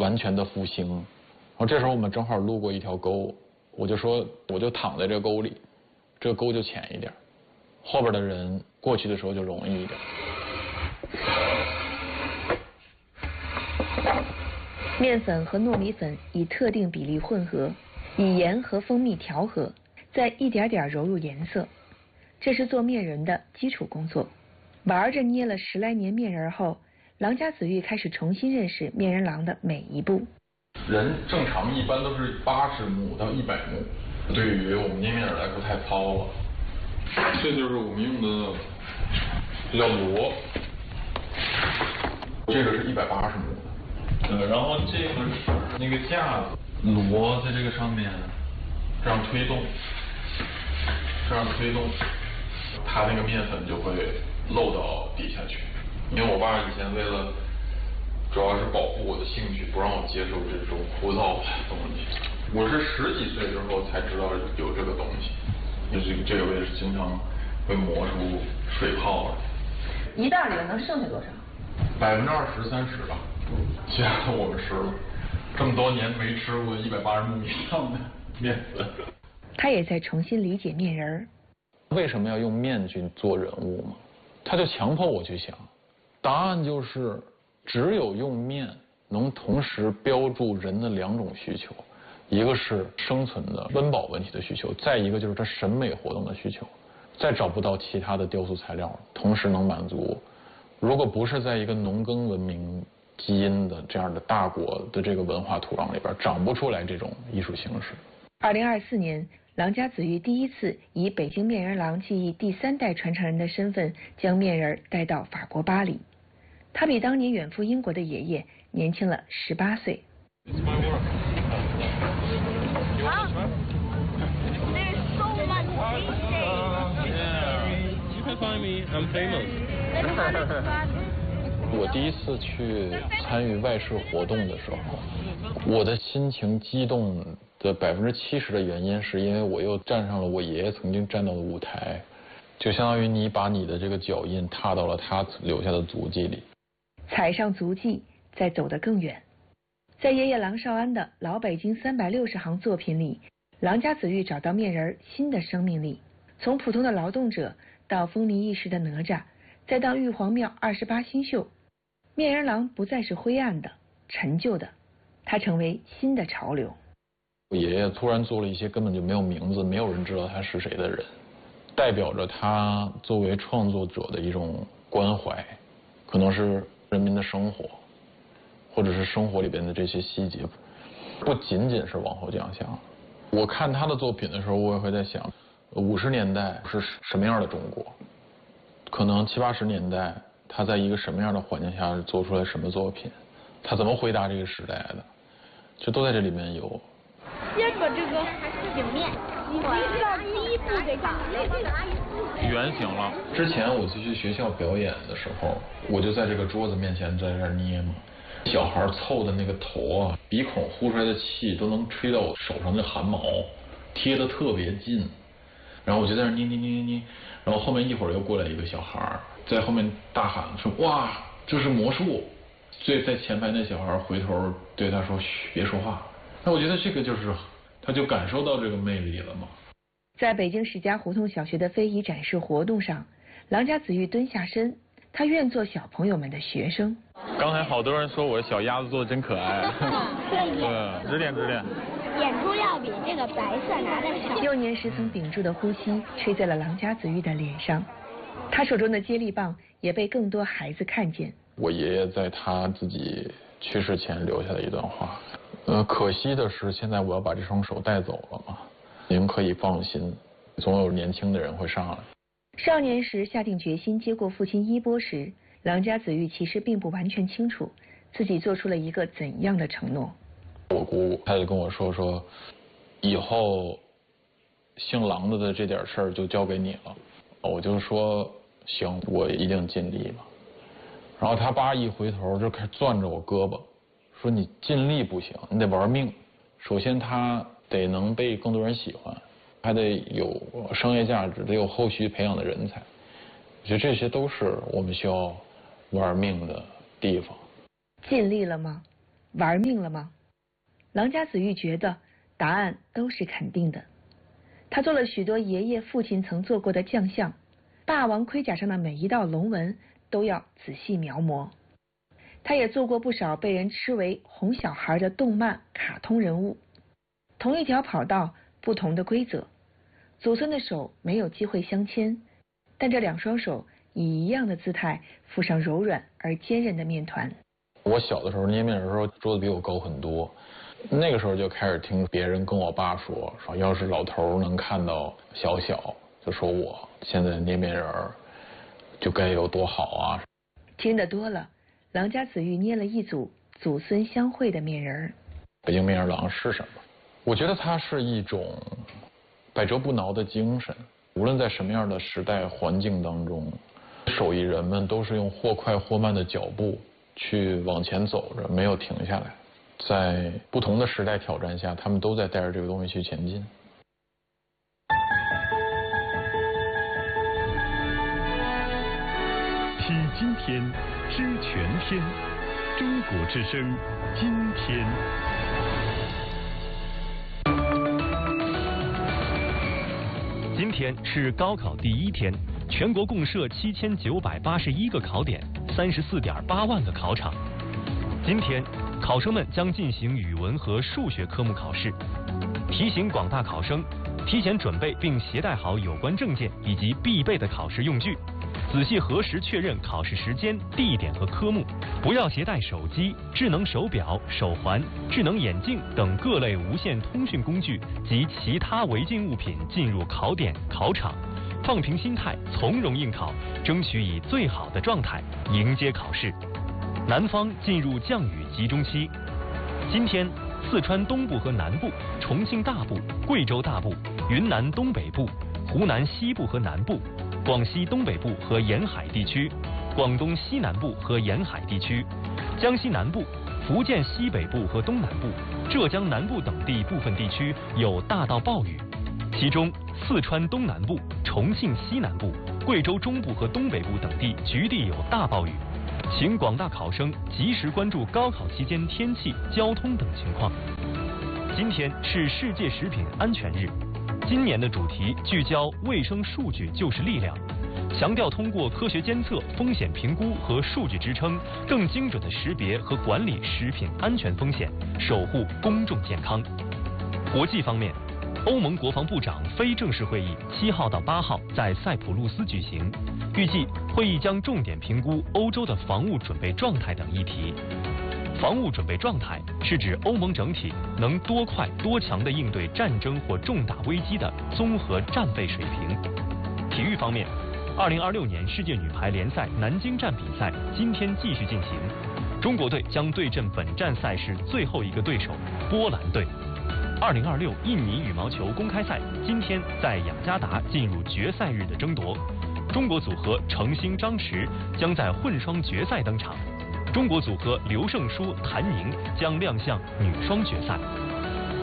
完全的复兴。然后这时候我们正好路过一条沟，我就说我就躺在这个沟里，这个沟就浅一点，后边的人过去的时候就容易一点。 面粉和糯米粉以特定比例混合，以盐和蜂蜜调和，再一点点揉入颜色。这是做面人的基础工作。玩着捏了10来年面人后，郎家子玉开始重新认识面人郎的每一步。 人正常一般都是80目到100目，对于我们捏面人来说太糙了。这就是我们用的，这叫螺，这个是180目的。然后这个是那个架子，螺在这个上面这样推动，它那个面粉就会漏到底下去。因为我爸以前为了主要是保护我的兴趣，不让我接受这种枯燥的东西。我是10几岁之后才知道有这个东西，就是这个位置经常会磨出水泡来。 一袋里能剩下多少 ？20%、30%吧。现在我们吃了，这么多年没吃过180目以上的面粉。 他也在重新理解面人儿。 为什么要用面去做人物吗？他就强迫我去想，答案就是只有用面能同时标注人的2种需求，一个是生存的温饱问题的需求，再一个就是他审美活动的需求。再找不到其他的雕塑材料同时能满足。如果不是在一个农耕文明基因的这样的大国的这个文化土壤里边，长不出来这种艺术形式。 2024年，郎家子玉第一次以北京面人郎技艺第3代传承人的身份，将面人带到法国巴黎。他比当年远赴英国的爷爷年轻了18岁。 我第一次去参与外事活动的时候，我的心情激动的70%的原因是因为我又站上了我爷爷曾经站到的舞台，就相当于你把你的这个脚印踏到了他留下的足迹里， 踩上足迹，再走得更远。在爷爷郎绍安的老北京360行作品里，郎家子玉找到面人新的生命力，从普通的劳动者到风靡一时的哪吒，再到玉皇庙28星宿，面人郎不再是灰暗的、陈旧的，它成为新的潮流。 我爷爷突然做了一些根本就没有名字、没有人知道他是谁的人，代表着他作为创作者的一种关怀，可能是人民的生活，或者是生活里边的这些细节，不仅仅是往后奖项。我看他的作品的时候，我也会在想，50年代是什么样的中国？可能70、80年代他在一个什么样的环境下做出来什么作品？他怎么回答这个时代的？就都在这里面有。 先把这个醒面，你知道第一步得干嘛？ 圆形了。之前我去学校表演的时候，我就在这个桌子面前在这儿捏嘛。小孩凑的那个头啊，鼻孔呼出来的气都能吹到我手上的汗毛，贴得特别近。然后我就在那捏，然后后面一会儿又过来一个小孩，在后面大喊说：“哇，这是魔术！”所以在前排那小孩回头对他说：“嘘，别说话。”那我觉得这个就是，他就感受到这个魅力了嘛。 在北京史家胡同小学的非遗展示活动上，郎家子玉蹲下身，他愿做小朋友们的学生。 刚才好多人说我小鸭子做的真可爱。对，指点。 眼珠要比这个白色拿的少。 幼年时曾屏住的呼吸吹在了郎家子玉的脸上，他手中的接力棒也被更多孩子看见。 我爷爷在他自己去世前留下的一段话，可惜的是现在我要把这双手带走了嘛。您可以放心，总有年轻的人会上来。 少年时下定决心接过父亲衣钵时，郎家子玉其实并不完全清楚自己做出了一个怎样的承诺。 我姑她就跟我说以后姓郎的这点事儿就交给你了。我就说行，我一定尽力了。然后他爸一回头就开始攥着我胳膊，说你尽力不行，你得玩命。首先他得能被更多人喜欢，还得有商业价值，得有后续培养的人才。我觉得这些都是我们需要玩命的地方。 尽力了吗？ 玩命了吗？郎家子玉觉得答案都是肯定的。他做了许多爷爷父亲曾做过的将相，霸王盔甲上的每一道龙纹都要仔细描摹。他也做过不少被人吃为哄小孩的动漫卡通人物。同一条跑道，不同的规则，祖孙的手没有机会相牵，但这两双手以一样的姿态附上柔软而坚韧的面团。 我小的时候捏面人的时候桌子比我高很多，那个时候就开始听别人跟我爸说要是老头能看到小小，就说我现在捏面人就该有多好啊。 听得多了，郎家子玉捏了一组祖孙相会的面人。 北京面人郎是什么？我觉得它是一种百折不挠的精神，无论在什么样的时代环境当中，手艺人们都是用或快或慢的脚步去往前走着，没有停下来。在不同的时代挑战下，他们都在带着这个东西去前进。 听今天，知全天，中国之声，今天。今天是高考第一天，全国共设7981个考点，34.8万个考场。今天，考生们将进行语文和数学科目考试。提醒广大考生，提前准备并携带好有关证件以及必备的考试用具，仔细核实确认考试时间、地点和科目，不要携带手机、智能手表、手环、智能眼镜等各类无线通讯工具及其他违禁物品进入考点、考场，放平心态，从容应考，争取以最好的状态迎接考试。南方进入降雨集中期，今天四川东部和南部、重庆大部、贵州大部、云南东北部、湖南西部和南部、广西东北部和沿海地区、广东西南部和沿海地区、江西南部、福建西北部和东南部、浙江南部等地部分地区有大到暴雨，其中四川东南部、重庆西南部、贵州中部和东北部等地局地有大暴雨。请广大考生及时关注高考期间天气、交通等情况。今天是世界食品安全日，今年的主题聚焦卫生数据就是力量，强调通过科学监测、风险评估和数据支撑，更精准地识别和管理食品安全风险，守护公众健康。国际方面，欧盟国防部长非正式会议7号到8号在塞浦路斯举行，预计会议将重点评估欧洲的防务准备状态等议题。防务准备状态是指欧盟整体能多快多强地应对战争或重大危机的综合战备水平。体育方面，2026年世界女排联赛南京站比赛今天继续进行，中国队将对阵本站赛事最后一个对手波兰队。2026印尼羽毛球公开赛今天在雅加达进入决赛日的争夺，中国组合程鑫、张弛将在混双决赛登场，中国组合刘胜书、谭宁将亮相女双决赛。